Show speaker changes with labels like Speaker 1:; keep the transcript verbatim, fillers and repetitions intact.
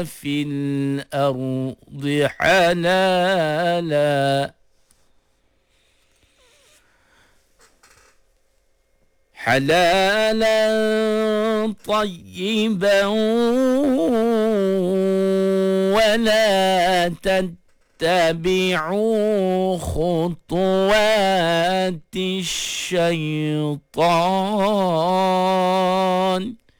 Speaker 1: في الأرض حلالا حلالا طيبا ولا تتبعوا خطوات الشيطان